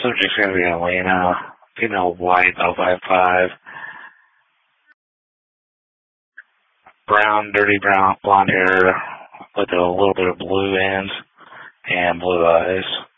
Subject's going to be Elena, female white, 055, brown, dirty brown, blonde hair with a little bit of blue ends and blue eyes.